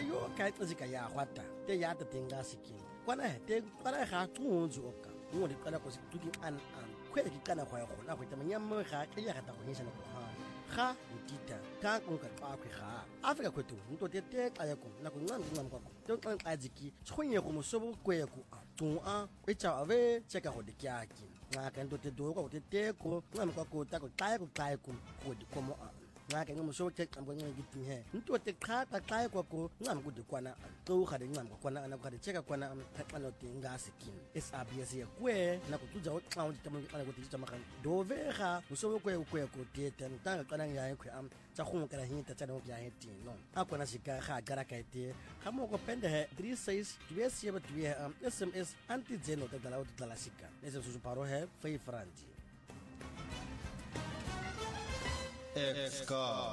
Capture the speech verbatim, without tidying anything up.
yo ka ixizika ya hwata te ya te tinga sikin kwana he te kwana ga tsunzu oka mo di kana ko se tuki an an kwe ki kana khwa go na go te manyam ga ke ya ga ta go nyisa ko ha ga utita ka ko ka pa khwe ga Afrika kwetu nto te te ka ya ko na ko ngam ngam ko te ka ka jiki tshonye go mosobo kwe ko a tsu a e cha ave cheka go de kyaki nga ka nto te do ko te te ko ngam ko ko ta ko ka ko ka ko go di ko mo a nga ke ngomusho ke qambo ngi githi he nto te qhaka xa kwako ngam ku dikwana to ga de ngam kwana ana ku ga cheka kwana xa no tinga sikin S A B S ye kwe na ku tsuja o xa o ditamo kana ku tsa maga do vega muso kwe kwe ku tete ntanga kana ya kwe am tsa go ka hin ta tsa no ya heti no akona sika ga gara ka ite ga mo ko pende he three six two seven two am S M S anti zeno ta dala o dala sika ese su paro he five francs X-Car